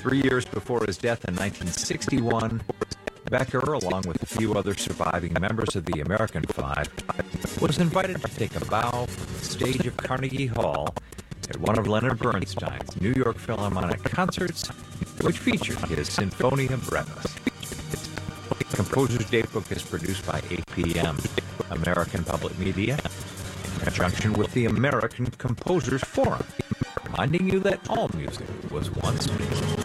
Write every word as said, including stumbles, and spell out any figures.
Three years before his death in nineteen sixty-one, Becker, along with a few other surviving members of the American Five, was invited to take a bow from the stage of Carnegie Hall at one of Leonard Bernstein's New York Philharmonic concerts, which featured his Sinfonia Brevis. The Composer's Datebook is produced by A P M, American Public Media, in conjunction with the American Composers Forum, reminding you that all music was once music.